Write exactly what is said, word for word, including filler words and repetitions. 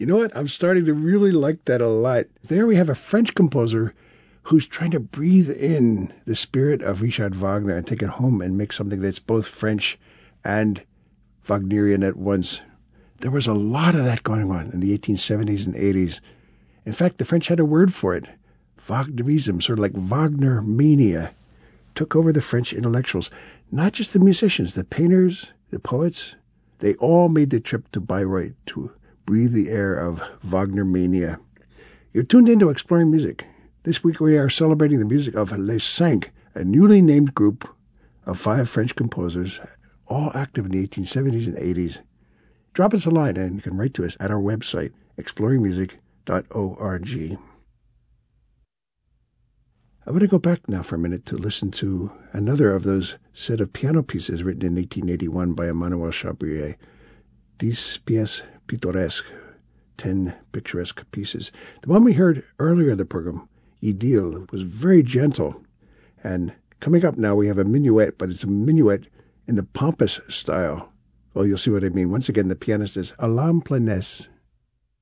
You know what? I'm starting to really like that a lot. There we have a French composer who's trying to breathe in the spirit of Richard Wagner and take it home and make something that's both French and Wagnerian at once. There was a lot of that going on in the eighteen seventies and eighties. In fact, the French had a word for it. Wagnerism, sort of like Wagner mania, took over the French intellectuals. Not just the musicians, the painters, the poets. They all made the trip to Bayreuth to breathe the air of Wagner mania. You're tuned into Exploring Music. This week we are celebrating the music of Les Cinq, a newly named group of five French composers, all active in the eighteen seventies and eighties. Drop us a line and you can write to us at our website, exploring music dot org. I want to go back now for a minute to listen to another of those set of piano pieces written in eighteen eighty-one by Emmanuel Chabrier. Dix pièces pittoresques, ten picturesque pieces. The one we heard earlier in the program, Idylle, was very gentle. And coming up now, we have a minuet, but it's a minuet in the pompous style. Well, you'll see what I mean. Once again, the pianist is Alain Planès.